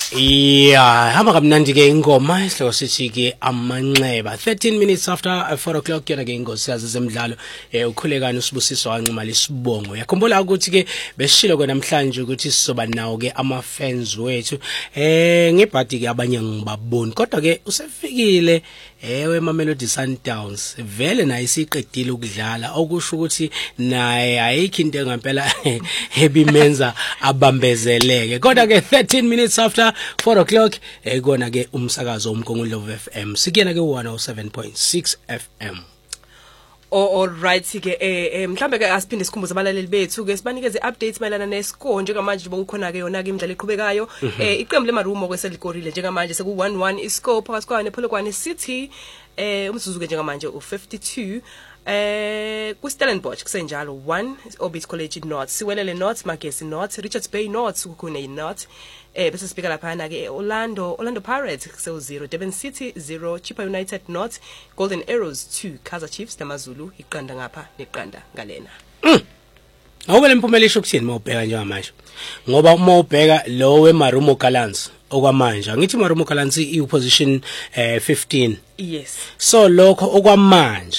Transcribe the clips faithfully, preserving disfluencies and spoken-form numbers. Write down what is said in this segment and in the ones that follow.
Yeah, hamba kamnandi ke ingoma isihloko sithi ke amanxeba thirteen minutes after four o'clock yona ke ingosi yazi zemidlalo eh ukhulekani usibusiso wancuma lesibongo yakhumbula ukuthi ke besishilo ke namhlanje ukuthi sizoba nawo ke ama fans wethu eh ngebhadi ke abanye ngibaboni kodwa ke usefikile ewe Mamelodi Sundowns vele naye isiqedile ukudlala okusho ukuthi naye ayikho into ngempela ebimenza abambezeleke kodwa ke thirteen minutes after four o'clock ekona ke umsakazo umkhongulo F M sikena ke one oh seven point six F M. Oh, all right ke eh mhlambe ke asiphinde sikhumbuze abalaleli bethu ke sibanikeze updates mayelana nescore njengamanje bokukhona ke yona ke imidlalo eqhubekayo eh iqembu lemarumo kweselikorile njengamanje seku one one iscore phakathi kwayo nePolokwane City eh umzuzu ke njengamanje u fifty-two eh ku Stellenbosch kusenjalo one Orbit College North siwelele North Magesi North Richards Bay North kukhona North eh bese sibika lapha na ke Orlando Orlando Pirates so zero Durban City zero Chippa United North Golden Arrows two Kaizer Chiefs namaZulu iqanda ngapha neqanda ngalena. Awube lempumelisho kuthini mawubheka njengamanje ngoba uma ubheka lo weMarumo Gallants okwamanje ngithi Marumo Gallants i position eh fifteen. Yes. So lokho okwamanje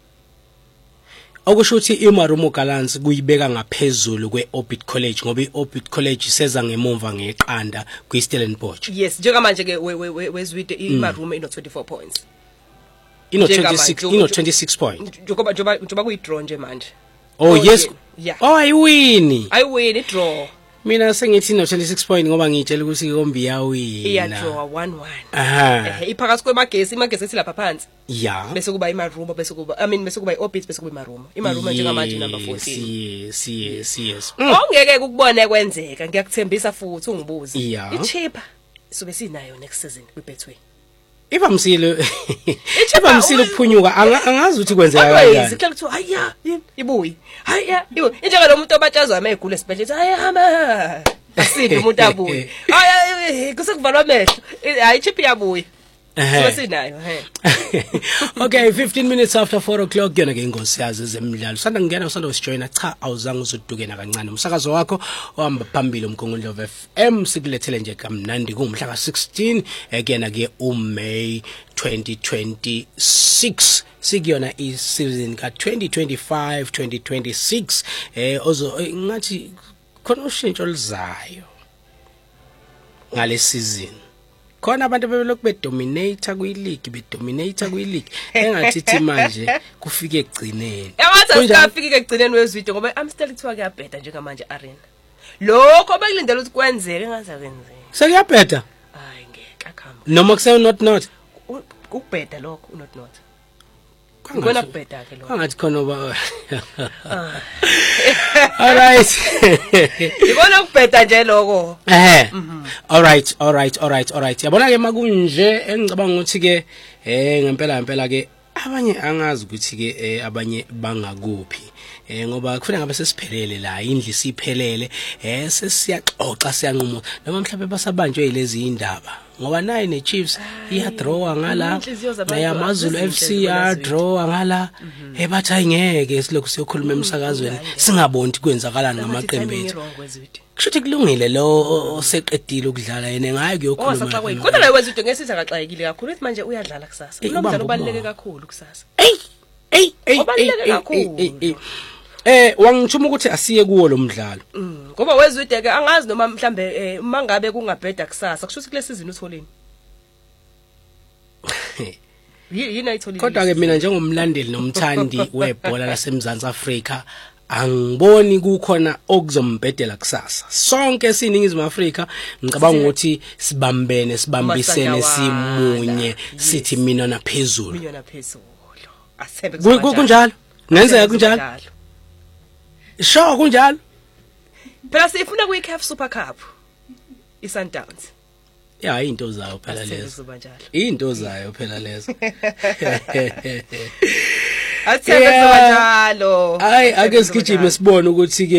okusho ukuthi iMarumo Gallants kuyibeka ngaphezulu kweOrbit College ngoba iOrbit College iseza ngemumva ngeqanda kwiStellenbosch. Yes, njengamanje ke wezwide iMarumo ino twenty-four points. Ino twenty-six ino twenty-six points. Njoba njoba njoba kuyidraw nje manje. Oh yes. Yeah. Oh ayiwini. Ayiwini draw. Mina sengithi no twenty-six point ngoba ngitshela ukuthi ikombi yawina. Iya draw one one. Aha. Eh iphakathi kwemagesi imagesi ethi lapha phansi. Yeah. Bese kuba iMarumo bese kuba I mean bese kuba iOrbit bese kuba iMarumo. iMarumo njengamanje number fourteen. Yes, yes, yes. Ongeke ukubona kwenzeka ngiyakuthembisa futhi ungibuze. I-cheaper sobe sinayo next season kwiBetway. Ivamsile ivamsile ukuphunyuka angazi ukuthi kwenzeka kanjani. Ayizikhle kuthiwa haya ibuyi. Haya ibuyi. Injenga lo muntu obatshazwa amegule esibhedlela haya hama. Asiphi umuntu abuyi. Haya kusekuvalwa amehlo. Hayi chip yabuyi. Sobe sinayo he. Okay, fifteen minutes after four o'clock yona ke ingosi yazi zemidlalo. Sanda ngena usanda usijoina cha awuzange uzudukena kancane. Umsakazo wakho ohamba phambili umkhongulo F M sikulethele nje kamnandi kumhla ka sixteen ekena ke uMay twenty twenty-six. Sikuyona i-season ka twenty twenty-five twenty twenty-six eh ozo ngathi khona ushintsho lizayo ngale season. Khona abantu bebelokhu bedominate kwi-league bedominate kwi-league engathi manje kufike egcineni. Yawathi sikafike egcineni wezwide ngoba amstel kuthiwa kuyabheda njengamanje arena. Lokho bekulindela ukuthi kwenzeke engaze kwenzeke. Sekuyabheda? Hayi ngeke akhamba. Noma kuse not not. Ukubheda lokho not not. Ngibona kubheda ke lokho. Angathi khona ba. All right. Ngibona ukubheda nje lokho. Eh. All right, all right, all right, all right. Yabona ke makunje engicabanga ukuthi ke eh ngempela ngempela ke abanye angazi ukuthi ke eh abanye bangakuphi. Eh ngoba kufanele ngabe sesiphelele la indli siphelele eh sesiyaxoxa siyanquma noma mhlawumbe basabanjwe yilezi indaba ngoba naye neChiefs iya draw ngala nayamaZulu F C ya draw ngala ebathi ayingeke silokhu siyokhuluma emsakazweni singaboni kwenzakalani ngamaqembu ethu kushuthi kulungile lo oseqedile ukudlala yena ngaye kuyokhuluma kodwa la wezitho ngesizwe akaxayekile kakhulu ethi manje uyadlala kusasa unomdlalo obaluleke kakhulu kusasa hey hey hey Eh wangithuma ukuthi asiye kuwo lo mdlalo. Ngoba wezwide ke angazi noma mhlambe mangabe kungabheda kusasa kusho ukuthi kule season utholeni. Yini ayitholile. Kodwa ke mina njengomlandeli nomthandi webhola laseMzansi Afrika angiboni kukhona okuzombhedela kusasa. Sonke siningizimu Afrika ngicabanga ukuthi sibambene sibambisene simunye sithi mina naphezulu. Mina naphezulu. Asebe kunjalo. Kunjalo. Ngenzeka kunjalo. Sho kunjalo. Phela sifuna kuyi C A F Super Cup. iSundowns. Yeah, into zayo phela lezo. Into zayo phela lezo. Athebe kuzoba njalo. Hayi ake sigijime sibone ukuthi ke